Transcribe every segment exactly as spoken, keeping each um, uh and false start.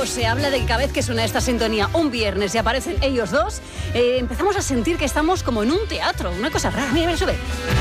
se habla de que cada vez que suena esta sintonía un viernes y aparecen ellos dos, eh, empezamos a sentir que estamos como en un teatro, una cosa rara. Mira, mira, sube.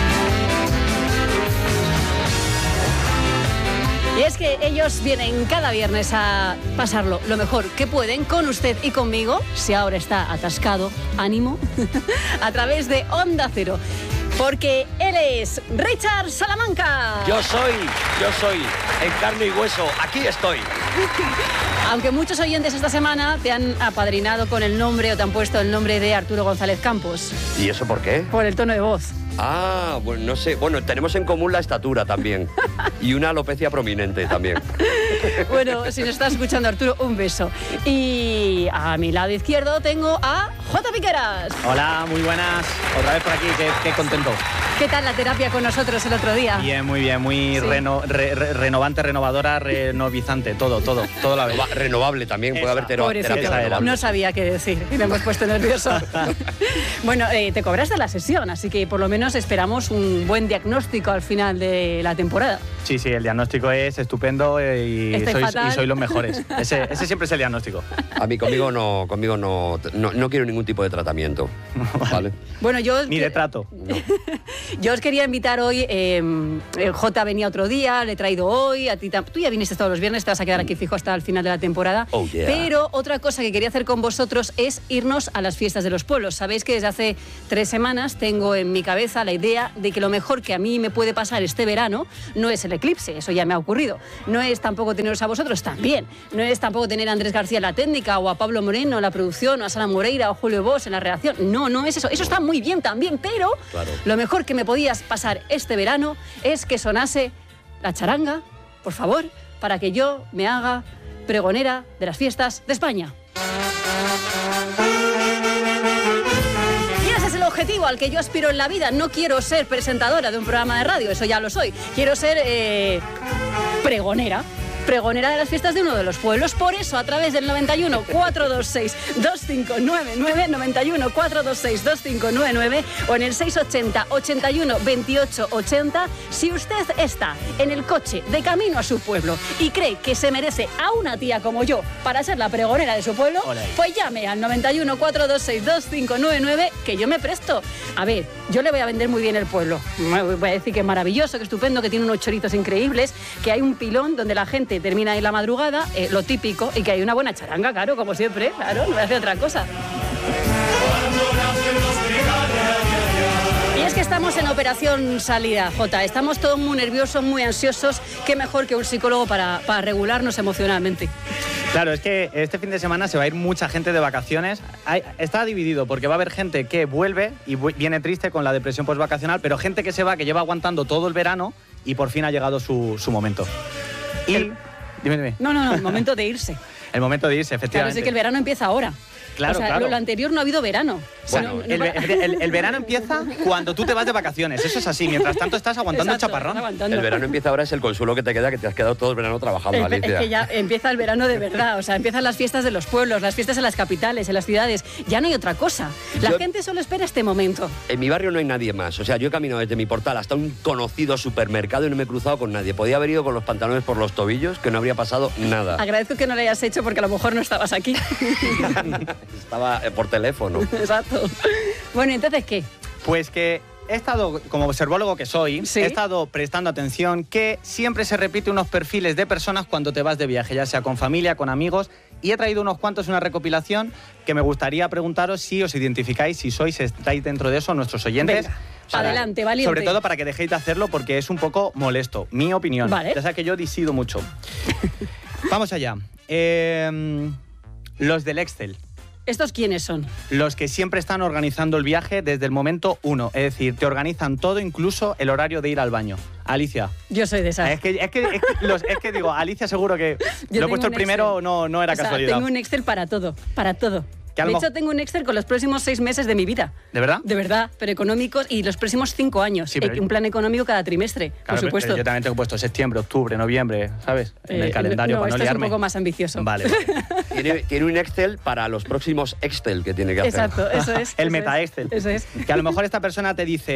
Y es que ellos vienen cada viernes a pasarlo lo mejor que pueden con usted y conmigo, si ahora está atascado, ánimo, a través de Onda Cero. Porque él es Richard Salamanca. Yo soy, yo soy, en carne y hueso, aquí estoy. Aunque muchos oyentes esta semana te han apadrinado con el nombre o te han puesto el nombre de Arturo González Campos. ¿Y eso por qué? Por el tono de voz. Ah, bueno, no sé. Bueno, tenemos en común la estatura también. Y una alopecia prominente también. Bueno, si nos estás escuchando, Arturo, un beso. Y a mi lado izquierdo tengo a J. Piqueras. Hola, muy buenas. Otra vez por aquí, qué, qué contento. ¿Qué tal la terapia con nosotros el otro día? Bien, muy bien, muy sí. reno, re, re, renovante, renovadora, renovizante, todo, todo, todo la vez. Renova, renovable también, esa. puede haber tero, terapia renovable. No sabía qué decir y me hemos puesto nervioso. Bueno, eh, te cobraste la sesión, así que por lo menos esperamos un buen diagnóstico al final de la temporada. Sí, sí, el diagnóstico es estupendo y sois, y sois los mejores. Ese, ese siempre es el diagnóstico. A mí conmigo no, conmigo no, no, no quiero ningún tipo de tratamiento. ¿Vale? Bueno, yo ni de trato. No. Yo os quería invitar hoy, eh, J venía otro día, le he traído hoy, a ti tú ya viniste todos los viernes, te vas a quedar aquí fijo hasta el final de la temporada. Oh, yeah. Pero otra cosa que quería hacer con vosotros es irnos a las fiestas de los pueblos. Sabéis que desde hace tres semanas tengo en mi cabeza la idea de que lo mejor que a mí me puede pasar este verano no es el eclipse, eso ya me ha ocurrido. No es tampoco teneros a vosotros, también. No es tampoco tener a Andrés García en la técnica o a Pablo Moreno en la producción o a Sara Moreira o Julio Bosch en la redacción. No, no es eso. Eso está muy bien también, pero claro, lo mejor que me podías pasar este verano es que sonase la charanga, por favor, para que yo me haga pregonera de las fiestas de España. Y ese es el objetivo al que yo aspiro en la vida. No quiero ser presentadora de un programa de radio, eso ya lo soy. Quiero ser eh, pregonera. pregonera de las fiestas de uno de los pueblos. Por eso, a través del noventa y uno, cuatrocientos veintiséis, veinticinco noventa y nueve, noventa y uno, cuatrocientos veintiséis, veinticinco noventa y nueve o en el seiscientos ochenta, ochenta y uno, veintiocho ochenta, si usted está en el coche de camino a su pueblo y cree que se merece a una tía como yo para ser la pregonera de su pueblo, Olé. Pues llame al noventa y uno, cuatrocientos veintiséis, veinticinco noventa y nueve, que yo me presto. A ver, yo le voy a vender muy bien el pueblo. Voy a decir que es maravilloso, que estupendo, que tiene unos choritos increíbles, que hay un pilón donde la gente termina ahí la madrugada, eh, lo típico, y que hay una buena charanga, claro, como siempre, claro, no voy a hacer otra cosa. Y es que estamos en operación salida, Jota, estamos todos muy nerviosos, muy ansiosos, qué mejor que un psicólogo para, para regularnos emocionalmente. Claro, es que este fin de semana se va a ir mucha gente de vacaciones. Hay, está dividido porque va a haber gente que vuelve y viene triste con la depresión postvacacional, pero gente que se va, que lleva aguantando todo el verano y por fin ha llegado su, su momento. Y... El... Dime, dime. No, no, no, el momento de irse. El momento de irse, efectivamente. Claro, es que el verano empieza ahora. Claro, o sea, claro. Lo anterior no ha habido verano. Bueno, no, no el, el, el verano empieza cuando tú te vas de vacaciones. Eso es así. Mientras tanto estás aguantando Exacto, el chaparrón. Aguantando. El verano empieza ahora, es el consuelo que te queda, que te has quedado todo el verano trabajando, es, Alicia. Es que ya empieza el verano de verdad. O sea, empiezan las fiestas de los pueblos, las fiestas en las capitales, en las ciudades. Ya no hay otra cosa. La yo, gente solo espera este momento. En mi barrio no hay nadie más. O sea, yo he caminado desde mi portal hasta un conocido supermercado y no me he cruzado con nadie. Podía haber ido con los pantalones por los tobillos, que no habría pasado nada. Agradezco que no lo hayas hecho porque a lo mejor no estabas aquí. Estaba por teléfono. Exacto. Bueno, entonces, ¿qué? Pues que he estado, como observólogo que soy, ¿sí? he estado prestando atención que siempre se repite unos perfiles de personas cuando te vas de viaje, ya sea con familia, con amigos, y he traído unos cuantos, una recopilación que me gustaría preguntaros si os identificáis, si sois, estáis dentro de eso, nuestros oyentes. Venga. O sea, adelante, valiente. Sobre todo para que dejéis de hacerlo porque es un poco molesto, mi opinión. Vale. Ya sea que yo disido mucho. Vamos allá. Eh, los del Excel. ¿Estos quiénes son? Los que siempre están organizando el viaje desde el momento uno. Es decir, te organizan todo, incluso el horario de ir al baño. Alicia. Yo soy de esas. Es que, es que, es que, los, es que digo, Alicia seguro que yo lo he puesto el primero, no, no era o sea, casualidad. Tengo un Excel para todo, para todo. De algo... hecho, tengo un Excel con los próximos seis meses de mi vida. ¿De verdad? De verdad, pero económicos y los próximos cinco años. Sí, pero... Un plan económico cada trimestre, claro, por supuesto. Yo también tengo puesto septiembre, octubre, noviembre, ¿sabes? En eh, el calendario no, para no esto liarme. Es un poco más ambicioso. Vale. vale. Tiene, tiene un Excel para los próximos Excel que tiene que hacer. Exacto, eso es. el eso meta Excel. Es, eso es. Que a lo mejor esta persona te dice,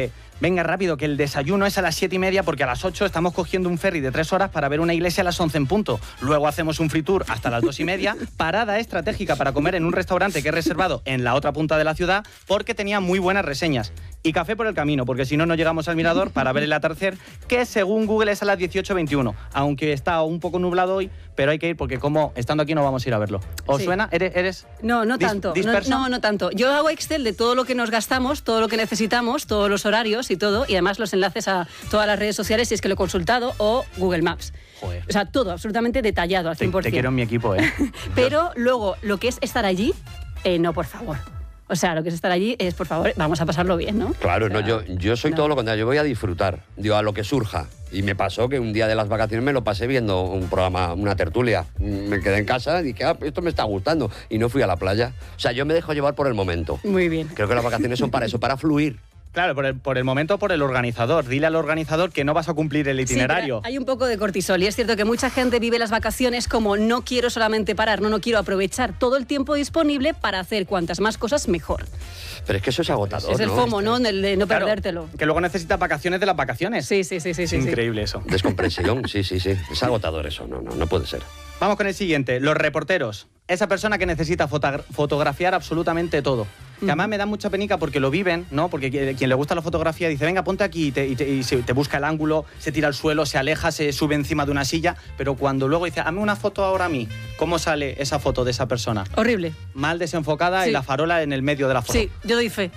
venga rápido, que el desayuno es a las siete y media porque a las ocho estamos cogiendo un ferry de tres horas para ver una iglesia a las once en punto. Luego hacemos un free tour hasta las dos y media, parada estratégica para comer en un restaurante que he reservado en la otra punta de la ciudad porque tenía muy buenas reseñas. Y café por el camino, porque si no, no llegamos al mirador para ver el atardecer, que según Google es a las dieciocho veintiuno. Aunque está un poco nublado hoy, pero hay que ir porque como estando aquí no vamos a ir a verlo. ¿Os Sí. suena? ¿Eres, eres No, no dis- tanto. No, dispersa? no, no tanto. Yo hago Excel de todo lo que nos gastamos, todo lo que necesitamos, todos los horarios y todo, y además los enlaces a todas las redes sociales si es que lo he consultado, o Google Maps. Joder. O sea, todo absolutamente detallado al Te, cien por te ciento. quiero en mi equipo, ¿eh? Pero luego, lo que es estar allí, eh, no, por favor. O sea, lo que es estar allí es, por favor, vamos a pasarlo bien, ¿no? Claro, O sea, no, yo, yo soy no. todo lo contrario, yo voy a disfrutar, digo, a lo que surja. Y me pasó que un día de las vacaciones me lo pasé viendo un programa, una tertulia. Me quedé en casa y dije, ah, esto me está gustando. Y no fui a la playa. O sea, yo me dejo llevar por el momento. Muy bien. Creo que las vacaciones son para eso, para fluir. Claro, por el, por el momento, por el organizador. Dile al organizador que no vas a cumplir el Sí, itinerario. pero hay un poco de cortisol y es cierto que mucha gente vive las vacaciones como no quiero solamente parar, no, no quiero aprovechar todo el tiempo disponible para hacer cuantas más cosas mejor. Pero es que eso es agotador, es el ¿no? FOMO, ¿no? El de no Claro, perdértelo. que luego necesitas vacaciones de las vacaciones. Sí, sí, sí, sí. Es sí, sí. increíble eso. Descompresión, sí, sí, sí. Es agotador eso, no, no, no puede ser. Vamos con el siguiente, los reporteros. Esa persona que necesita fotogra- fotografiar absolutamente todo. Que además me da mucha penica porque lo viven, ¿no? Porque qui- quien le gusta la fotografía dice, venga, ponte aquí y te, y te- y se- te busca el ángulo, se tira al suelo, se aleja, se sube encima de una silla, pero cuando luego dice, hazme una foto ahora a mí, ¿cómo sale esa foto de esa persona? Horrible. Mal desenfocada Sí. y la farola en el medio de la foto. Sí, yo doy fe.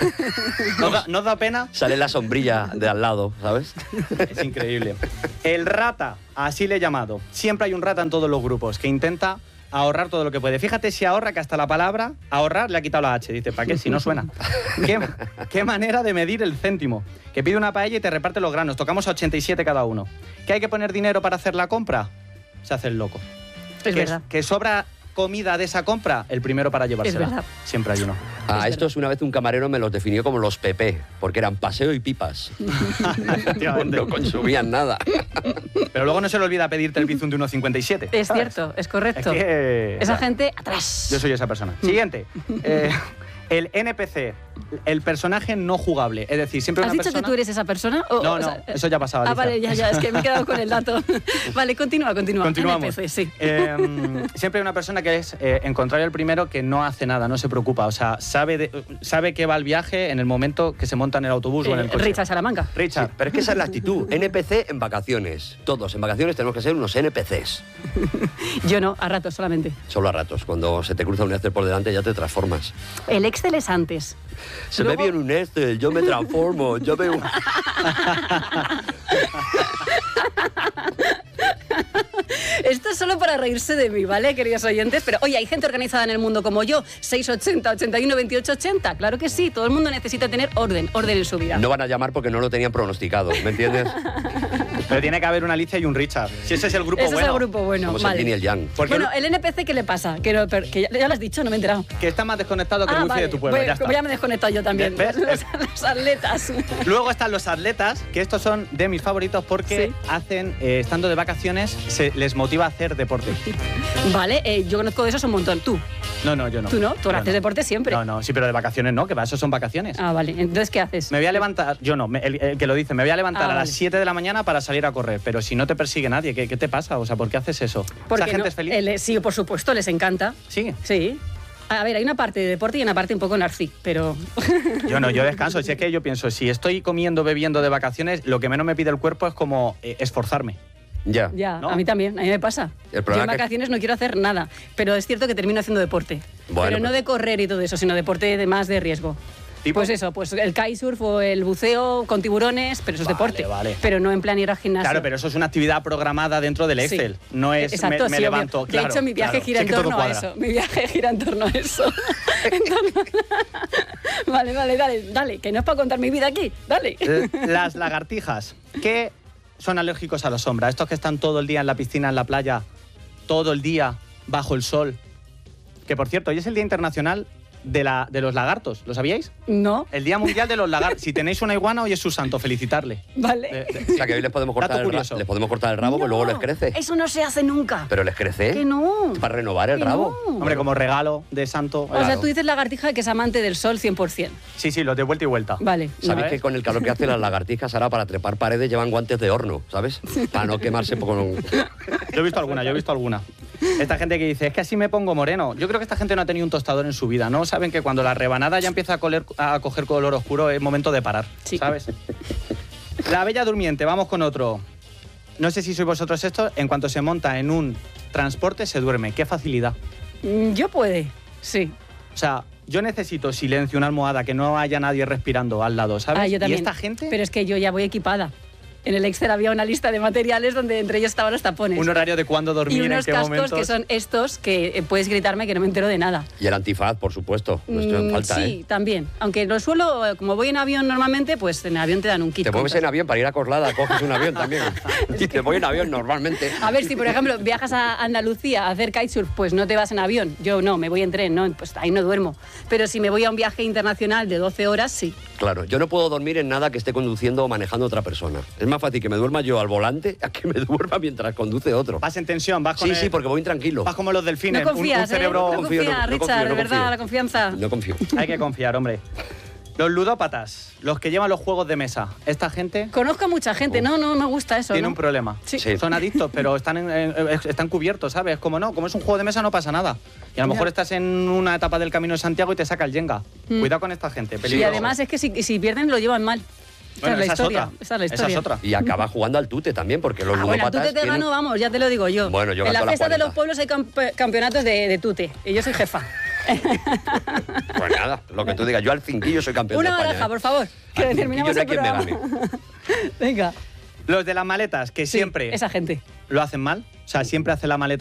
¿Nos da, nos da pena? Sale la sombrilla de al lado, ¿sabes? Es increíble. El rata, así le he llamado. Siempre hay un rata en todos los grupos que intenta ahorrar todo lo que puede. Fíjate si ahorra que hasta la palabra ahorrar le ha quitado la H. Dice, ¿para qué? Si no suena. ¿Qué, qué manera de medir el céntimo? Que pide una paella y te reparte los granos. Tocamos a ochenta y siete cada uno. ¿Que hay que poner dinero para hacer la compra? Se hace el loco. Es que, verdad. que sobra comida de esa compra, el primero para llevársela. verdad. Siempre hay uno. A Es estos una vez un camarero me los definió como los P P, porque eran paseo y pipas. Efectivamente. No consumían nada. Pero luego no se le olvida pedirte el bizum de uno cincuenta y siete. Es ¿sabes? cierto, es correcto. Es que- Esa gente, atrás. Yo soy esa persona. Siguiente. Eh, el N P C, el personaje no jugable. Es decir, siempre ¿Has una dicho persona... que tú eres esa persona? O- No, o no, sea, eso ya pasaba. Ah, Alicia. vale, ya, ya, es que me he quedado con el dato. Vale, continúa, continúa. Continuamos. N P C, sí. Eh, siempre hay una persona que es, eh, en contrario al primero, que no hace nada, no se preocupa. O sea, sabe, de- sabe que va al viaje en el momento que se monta en el autobús o en el Eh, coche. Richard Salamanca. Richard. Sí, pero es que esa es la actitud. N P C en vacaciones. Todos en vacaciones tenemos que ser unos N P Cs. Yo no, a ratos solamente. Solo a ratos. Cuando se te cruza un Excel por delante ya te transformas. El Excel es antes. Se Luego- me viene un Excel, yo me transformo, yo veo... un- Esto es solo para reírse de mí, ¿vale, queridos oyentes? Pero, oye, hay gente organizada en el mundo como yo. seis ochenta, ochenta y uno, veintiocho ochenta. Claro que sí, todo el mundo necesita tener orden, orden en su vida. No van a llamar porque no lo tenían pronosticado, ¿me entiendes? Pero tiene que haber una Alicia y un Richard. Si ese es el grupo Ese bueno. es el grupo bueno, Somos vale. el yin y el yang. Porque Bueno, el N P C, ¿qué le pasa? Que, no- per- que ya, ya lo has dicho, no me he enterado. que está más desconectado que el Ah, wifi vale. de tu pueblo. Bueno, ya está. como ya me he desconectado yo también. ¿Ves? Los, los atletas. Luego están los atletas, que estos son de mis favoritos porque Sí. hacen, eh, estando de vacaciones, se les motiva a hacer deporte. Vale, eh, yo conozco de esos un montón. Tú, No, no, yo no. tú no, tú Yo haces no. deporte siempre. No, no, sí, pero de vacaciones no, que para eso son vacaciones. Ah, vale. Entonces, ¿qué haces? Me voy a levantar, yo no, me- el, el que lo dice, me voy a levantar Ah, a vale. las siete de la mañana para salir a correr, pero si no te persigue nadie, ¿qué, qué te pasa? O sea, ¿por qué haces eso? Porque ¿Esa gente no- es feliz? el- sí, por supuesto, les encanta. Sí. Sí. A ver, hay una parte de deporte y una parte un poco narcí, pero... Yo no, yo descanso. Si es que yo pienso, si estoy comiendo, bebiendo de vacaciones, lo que menos me pide el cuerpo es como eh, esforzarme. Ya. Ya, ¿No? a mí también, a mí me pasa. El Yo problema en que- vacaciones no quiero hacer nada, pero es cierto que termino haciendo deporte. Bueno, pero no pues- de correr y todo eso, sino deporte de más de riesgo. ¿Tipo? Pues eso, pues el kitesurf o el buceo con tiburones, pero eso es Vale, deporte. vale. Pero no en plan ir al gimnasio. Claro, pero eso es una actividad programada dentro del Sí. Excel. No es Exacto, me, me sí, obvio. levanto. De claro, hecho, mi viaje claro. gira Sí en que todo torno a cuadra. eso. Mi viaje gira en torno a eso. En torno a- Vale, vale, dale, dale, que no es para contar mi vida aquí. Dale. Eh, Las lagartijas, que son alérgicos a la sombra. Estos que están todo el día en la piscina, en la playa, todo el día bajo el sol. Que por cierto, hoy es el Día Internacional de, la, de los lagartos. ¿Lo sabíais? No. El Día Mundial de los Lagartos. Si tenéis una iguana, hoy es su santo, felicitarle. Vale. De- de- O sea, que hoy les podemos cortar, Dato el, ra- curioso. les podemos cortar el rabo, pues luego les crece. Eso no se hace nunca. Pero les crece. Que no. Para renovar el Que rabo. no. Hombre, como regalo de santo. O sea, tú dices lagartija que es amante del sol cien por ciento. Sí, sí, los de vuelta y vuelta. Vale. ¿Sabéis ¿Sabes? que con el calor que hacen las lagartijas ahora para trepar paredes llevan guantes de horno, ¿sabes? Para no quemarse con... Yo he visto alguna, yo he visto alguna. Esta gente que dice, es que así me pongo moreno. Yo creo que esta gente no ha tenido un tostador en su vida. No saben que cuando la rebanada ya empieza a, coler- a coger color oscuro es momento de parar, Sí. ¿sabes? La Bella Durmiente, vamos con otro. No sé si sois vosotros estos, en cuanto se monta en un transporte se duerme. Qué facilidad. Mm, Yo puede, sí. O sea, yo necesito silencio, una almohada, que no haya nadie respirando al lado, ¿sabes? Ah, yo también. Y esta gente, Pero es que yo ya voy equipada. En el Excel había una lista de materiales donde entre ellos estaban los tapones. un horario de cuándo dormir, y en unos qué cascos momentos. que son estos que eh, puedes gritarme que no me entero de nada. Y el antifaz, por supuesto. No estoy en Mm, falta, sí, ¿eh? también. Aunque lo suelo, eh, como voy en avión normalmente, pues en avión te dan un kit. Te mueves con en avión para ir a Coslada, coges un avión también. Y te voy en avión normalmente. A ver, si por ejemplo viajas a Andalucía a hacer kitesurf, pues no te vas en avión. Yo no, me voy en tren, no, pues ahí no duermo. Pero si me voy a un viaje internacional de doce horas, sí. Claro, yo no puedo dormir en nada que esté conduciendo o manejando otra persona. Es más fácil que me duerma yo al volante a que me duerma mientras conduce otro. Vas en tensión, vas con Sí, el- sí, porque voy intranquilo. vas como los delfines. No un- confías, un, cerebro... ¿eh? No confío, confías, no- no Richard, confío, no de verdad, confío. la confianza. No confío. Hay que confiar, hombre. Los ludópatas, los que llevan los juegos de mesa. Esta gente Conozco a mucha gente, no, no me gusta eso. tiene ¿no? un problema. Sí. Sí. Son adictos, pero están, en- en- están cubiertos, ¿sabes? Como no, como es un juego de mesa no pasa nada. Y a lo Ya. mejor estás en una etapa del Camino de Santiago y te saca el Jenga. Mm. Cuidado con esta gente, Y peligroso. además es que si, si pierden lo llevan mal. Esa Bueno, es la esa historia. es otra. Esa es la historia. otra. Y acaba jugando al tute también, porque los Ah, bueno, ludópatas tute te tienen- gano, vamos, ya te lo digo yo. Bueno, yo en la canto las fiesta de los cuarenta. pueblos hay campe- campeonatos de, de tute. Y yo soy jefa. Pues nada, lo que tú digas. Yo al cinquillo soy campeón Una de España. baraja, ¿eh? por favor. Que Al terminamos cinquillo no el hay quien me programa. Venga. Los de las maletas, que Sí, siempre esa gente. lo hacen mal. O sea, siempre hacen la maleta